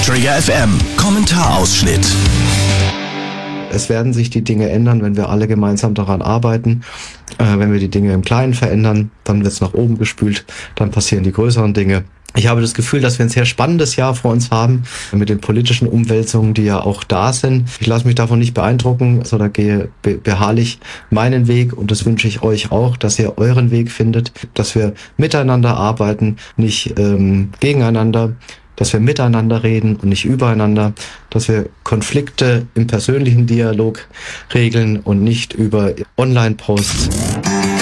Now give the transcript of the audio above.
Trigger FM Kommentarausschnitt. Es werden sich die Dinge ändern, wenn wir alle gemeinsam daran arbeiten. Wenn wir die Dinge im Kleinen verändern, dann wird es nach oben gespült, dann passieren die größeren Dinge. Ich habe das Gefühl, dass wir ein sehr spannendes Jahr vor uns haben mit den politischen Umwälzungen, die ja auch da sind. Ich lasse mich davon nicht beeindrucken, sondern gehe beharrlich meinen Weg, und das wünsche ich euch auch, dass ihr euren Weg findet, dass wir miteinander arbeiten, nicht gegeneinander, dass wir miteinander reden und nicht übereinander, dass wir Konflikte im persönlichen Dialog regeln und nicht über Online-Posts.